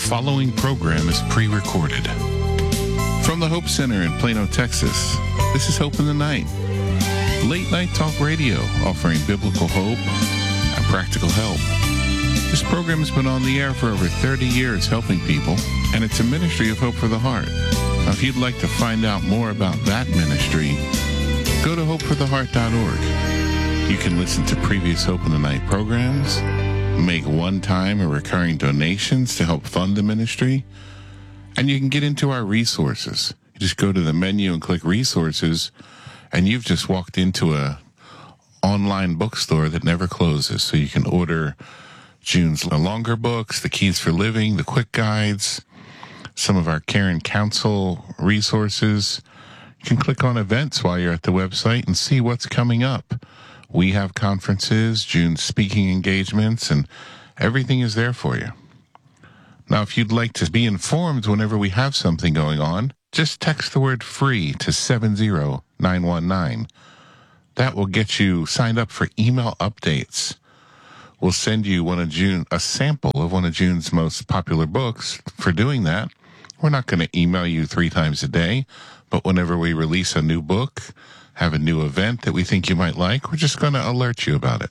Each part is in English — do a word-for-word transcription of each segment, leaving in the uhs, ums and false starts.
following program is pre-recorded. From the Hope Center in Plano, Texas, this is Hope in the Night. Late night talk radio offering biblical hope and practical help. This program has been on the air for over thirty years helping people, and it's a ministry of Hope for the Heart. Now, if you'd like to find out more about that ministry, go to hope for the heart dot org. You can listen to previous Hope in the Night programs, make one-time or recurring donations to help fund the ministry, and you can get into our resources. You just go to the menu and click resources, and you've just walked into a online bookstore that never closes. So you can order June's longer books, the Keys for Living, the quick guides, some of our care and counsel resources. You can click on events while you're at the website and see what's coming up. We have conferences, June's speaking engagements, and everything is there for you. Now, if you'd like to be informed whenever we have something going on, just text the word FREE to seven zero nine one nine. That will get you signed up for email updates. We'll send you one of June, a sample of one of June's most popular books. For doing that, we're not going to email you three times a day, but whenever we release a new book, have a new event that we think you might like, we're just going to alert you about it.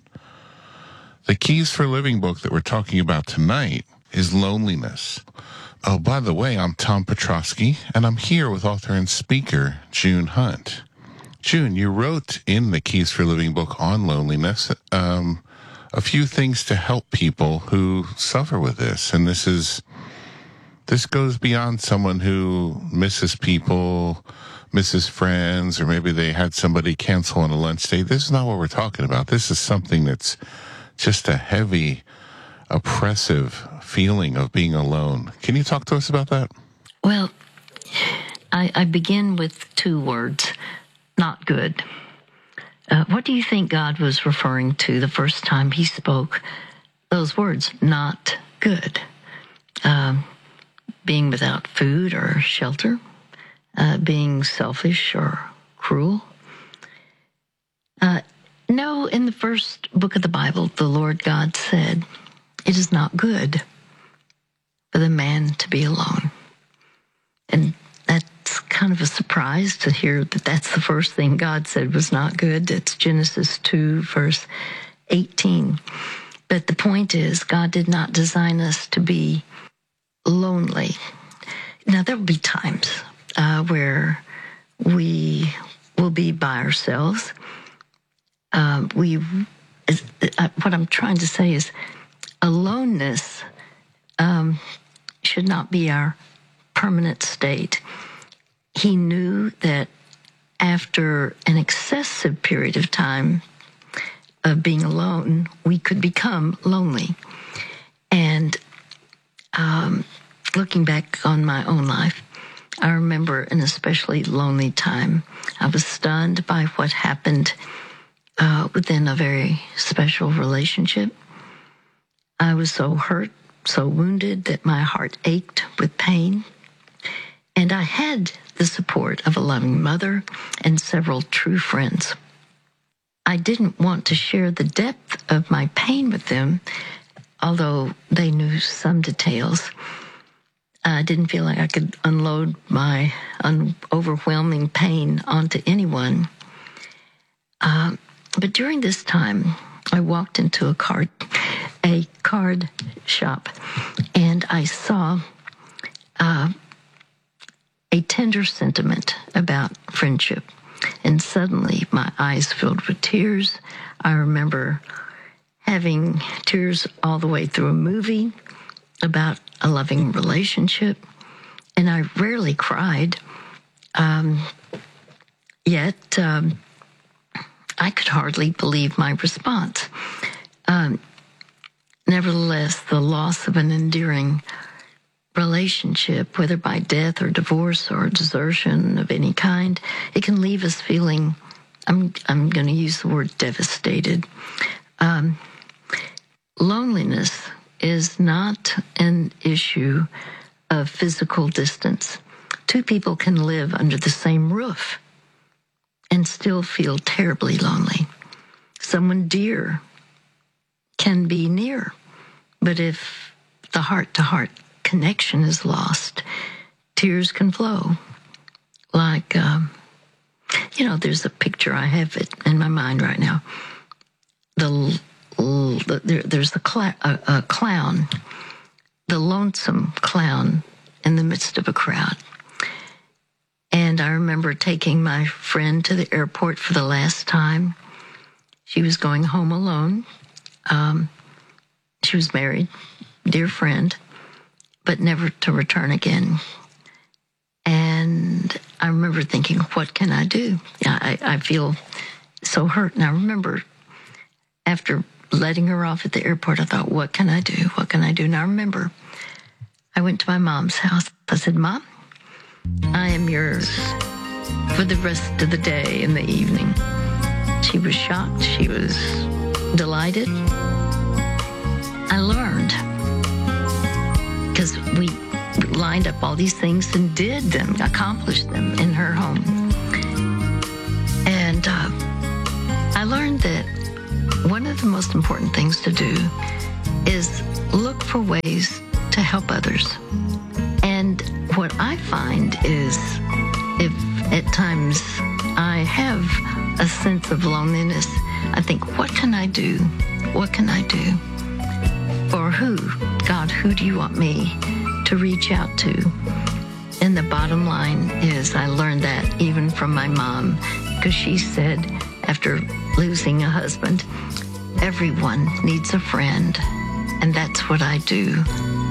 The Keys for Living book that we're talking about tonight is Loneliness. Oh, by the way, I'm Tom Petrosky, and I'm here with author and speaker June Hunt. June, you wrote in the Keys for Living book on loneliness um, a few things to help people who suffer with this, and this is this goes beyond someone who misses people, misses friends, or maybe they had somebody cancel on a lunch date. This is not what we're talking about. This is something that's just a heavy, oppressive feeling of being alone. Can you talk to us about that? Well, I, I begin with two words, not good. Uh, what do you think God was referring to the first time he spoke those words, not good? Um, being without food or shelter, uh, being selfish or cruel. Uh, no, in the first book of the Bible, the Lord God said, it is not good for the man to be alone. And that's kind of a surprise to hear that that's the first thing God said was not good. That's Genesis two, verse eighteen. But the point is, God did not design us to be lonely. Now, there will be times uh, where we will be by ourselves. Uh, we, uh, what I'm trying to say is, aloneness um, should not be our permanent state. He knew that after an excessive period of time of being alone, we could become lonely. And um, looking back on my own life, I remember an especially lonely time. I was stunned by what happened uh, within a very special relationship. I was so hurt, so wounded that my heart ached with pain. And I had the support of a loving mother and several true friends. I didn't want to share the depth of my pain with them, although they knew some details. I didn't feel like I could unload my un- overwhelming pain onto anyone. Uh, but during this time, I walked into a card, a card shop, and I saw uh, a tender sentiment about friendship. And suddenly my eyes filled with tears. I remember having tears all the way through a movie about a loving relationship. And I rarely cried. Um, yet um, I could hardly believe my response. Um, nevertheless, the loss of an endearing relationship, whether by death or divorce or desertion of any kind, it can leave us feeling, I'm I'm going to use the word devastated. Um, loneliness is not an issue of physical distance. Two people can live under the same roof and still feel terribly lonely. Someone dear can be near, but if the heart-to-heart connection is lost, tears can flow. Like, um, you know, there's a picture, I have it in my mind right now. The, the there, There's the cl- a, a clown, the lonesome clown in the midst of a crowd. And I remember taking my friend to the airport for the last time. She was going home alone. Um, she was married, dear friend, but never to return again. And I remember thinking, what can I do? I, I feel so hurt. And I remember after letting her off at the airport, I thought, what can I do? What can I do? And I remember I went to my mom's house. I said, Mom, I am yours for the rest of the day and the evening. She was shocked. She was delighted. I learned because we lined up all these things and did them, accomplished them in her home. And uh, I learned that one of the most important things to do is look for ways to help others. And what I find is if at times I have a sense of loneliness, I think, what can I do? What can I do? For who? God, who do you want me to reach out to? And the bottom line is I learned that even from my mom, because she said after losing a husband, everyone needs a friend, and that's what I do.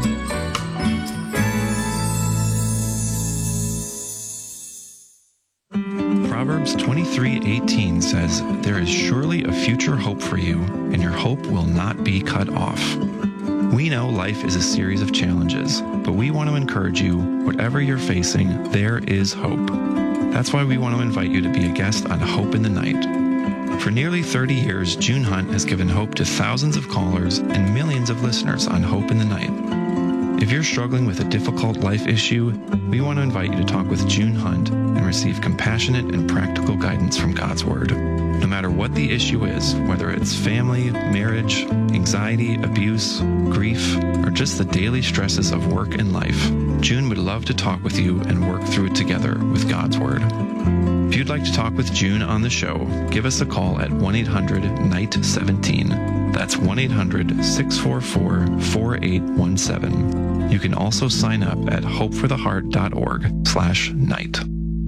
Proverbs twenty-three eighteen says, "There is surely a future hope for you, and your hope will not be cut off." We know life is a series of challenges, but we want to encourage you, whatever you're facing, there is hope. That's why we want to invite you to be a guest on Hope in the Night. For nearly thirty years, June Hunt has given hope to thousands of callers and millions of listeners on Hope in the Night. If you're struggling with a difficult life issue, we want to invite you to talk with June Hunt and receive compassionate and practical guidance from God's Word. No matter what the issue is, whether it's family, marriage, anxiety, abuse, grief, or just the daily stresses of work and life, June would love to talk with you and work through it together with God's Word. If you'd like to talk with June on the show, give us a call at one eight hundred N I G H T seventeen. That's one eight hundred six four four four eight one seven. You can also sign up at hopefortheheart.org slash night.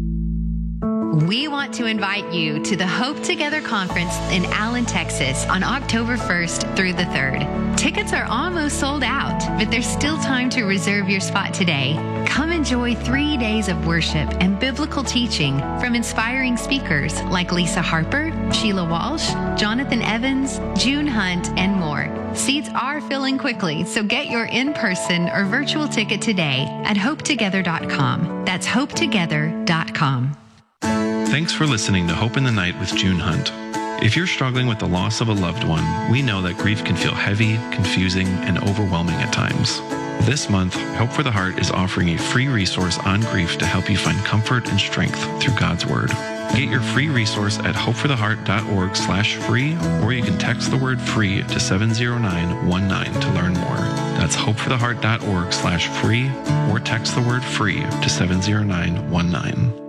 We want to invite you to the Hope Together Conference in Allen, Texas on October first through the third. Tickets are almost sold out, but there's still time to reserve your spot today. Come enjoy three days of worship and biblical teaching from inspiring speakers like Lisa Harper, Sheila Walsh, Jonathan Evans, June Hunt, and more. Seats are filling quickly, so get your in-person or virtual ticket today at hope together dot com. That's hope together dot com. Thanks for listening to Hope in the Night with June Hunt. If you're struggling with the loss of a loved one, we know that grief can feel heavy, confusing, and overwhelming at times. This month, Hope for the Heart is offering a free resource on grief to help you find comfort and strength through God's Word. Get your free resource at hopefortheheart.org slash free, or you can text the word free to seven zero nine one nine to learn more. That's hopefortheheart.org slash free, or text the word free to seven zero nine one nine.